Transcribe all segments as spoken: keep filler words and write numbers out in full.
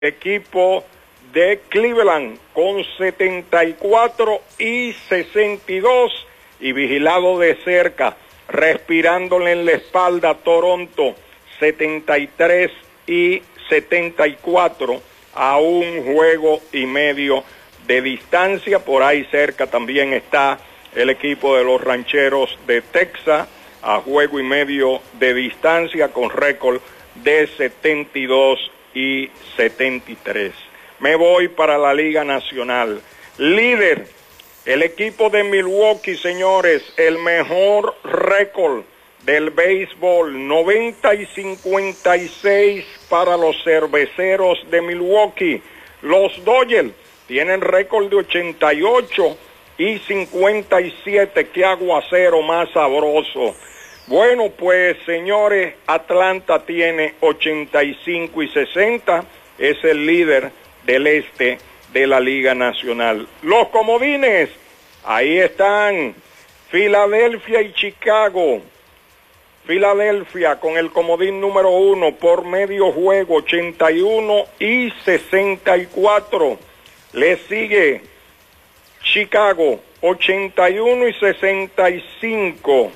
equipo de Cleveland con setenta y cuatro y sesenta y dos, y vigilado de cerca, respirándole en la espalda Toronto, setenta y tres y setenta y cuatro, a un juego y medio de distancia. Por ahí cerca también está el equipo de los Rancheros de Texas, a juego y medio de distancia, con récord de setenta y dos y setenta y tres. Me voy para la Liga Nacional. Líder, el equipo de Milwaukee, señores, el mejor récord del béisbol, noventa y cincuenta y seis para los cerveceros de Milwaukee. Los Dodgers tienen récord de ochenta y ocho y cincuenta y siete, qué aguacero más sabroso. Bueno, pues, señores, Atlanta tiene ochenta y cinco y sesenta, es el líder del este de la Liga Nacional. Los comodines, ahí están, Filadelfia y Chicago. Filadelfia con el comodín número uno por medio juego, ochenta y uno y sesenta y cuatro. Le sigue Chicago, ochenta y uno y sesenta y cinco.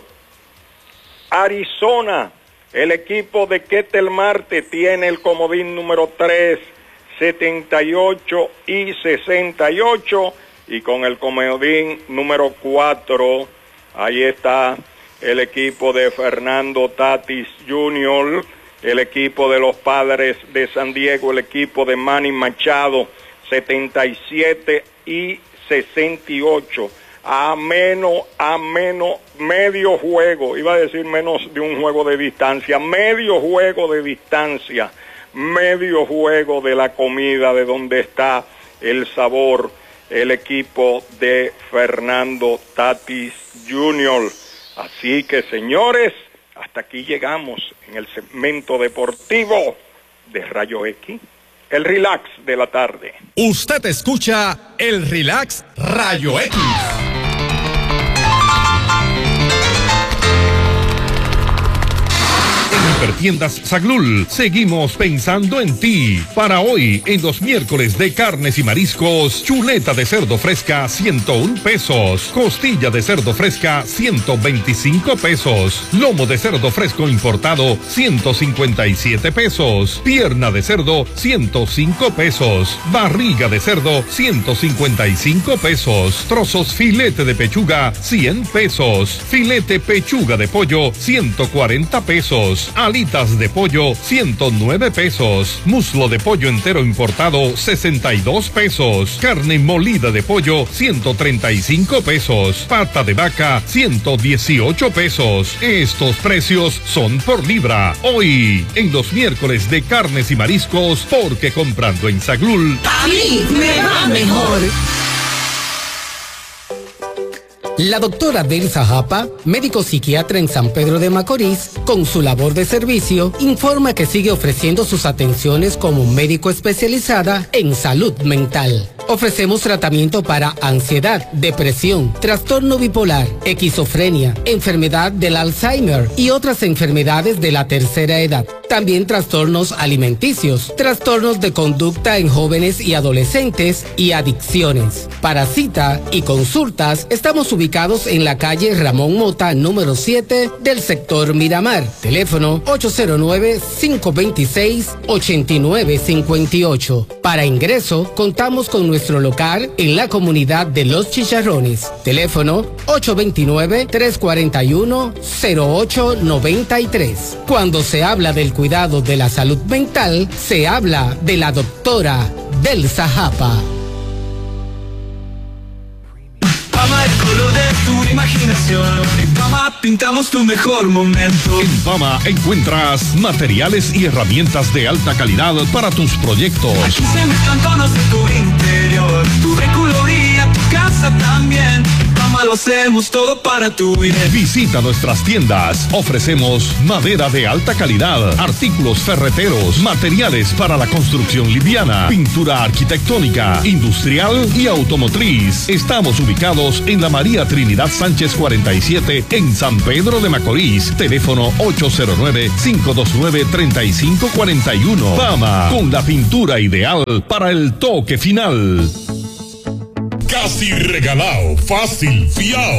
Arizona, el equipo de Ketel Marte tiene el comodín número tres, setenta y ocho y sesenta y ocho, y con el comodín número cuatro, ahí está el equipo de Fernando Tatis junior, el equipo de los Padres de San Diego, el equipo de Manny Machado, setenta y siete y sesenta y ocho. A menos, a menos, medio juego, iba a decir menos de un juego de distancia, medio juego de distancia, medio juego de la comida, de donde está el sabor, el equipo de Fernando Tatis junior Así que, señores, hasta aquí llegamos en el segmento deportivo de Rayo X, el relax de la tarde. Usted escucha el relax Rayo X. Tiendas Saglul, seguimos pensando en ti. Para hoy, en los miércoles de carnes y mariscos, chuleta de cerdo fresca, ciento un pesos. Costilla de cerdo fresca, ciento veinticinco pesos. Lomo de cerdo fresco importado, ciento cincuenta y siete pesos. Pierna de cerdo, ciento cinco pesos. Barriga de cerdo, ciento cincuenta y cinco pesos. Trozos filete de pechuga, cien pesos. Filete pechuga de pollo, ciento cuarenta pesos. Alitas de pollo, ciento nueve pesos. Muslo de pollo entero importado, sesenta y dos pesos. Carne molida de pollo, ciento treinta y cinco pesos. Pata de vaca, ciento dieciocho pesos. Estos precios son por libra. Hoy, en los miércoles de carnes y mariscos, porque comprando en Saglul, a mí me va mejor. La doctora Delsa Japa, médico psiquiatra en San Pedro de Macorís, con su labor de servicio, informa que sigue ofreciendo sus atenciones como médico especializada en salud mental. Ofrecemos tratamiento para ansiedad, depresión, trastorno bipolar, esquizofrenia, enfermedad del Alzheimer y otras enfermedades de la tercera edad. También trastornos alimenticios, trastornos de conducta en jóvenes y adolescentes y adicciones. Para cita y consultas, estamos ubicados en la calle Ramón Mota, número siete del sector Miramar. Teléfono ocho cero nueve, cinco dos seis, ocho nueve cinco ocho. Para ingreso, contamos con nuestro local en la comunidad de Los Chicharrones. Teléfono ocho dos nueve, tres cuatro uno, cero ocho nueve tres. Cuando se habla del cuidado de la salud mental, se habla de la doctora Delsa Japa. Pama, el color de tu imaginación. En Pama pintamos tu mejor momento. En Pama encuentras materiales y herramientas de alta calidad para tus proyectos. Aquí se mezclan tonos de tu interior, tu vehículo y a tu casa también. Pama Pama lo hacemos todo para tu bien. Visita nuestras tiendas. Ofrecemos madera de alta calidad, artículos ferreteros, materiales para la construcción liviana, pintura arquitectónica, industrial y automotriz. Estamos ubicados en la María Trinidad Sánchez cuarenta y siete en San Pedro de Macorís. Teléfono ocho cero nueve, cinco dos nueve, tres cinco cuatro uno. Pama, con la pintura ideal para el toque final. Casi regalado, fácil, fiao.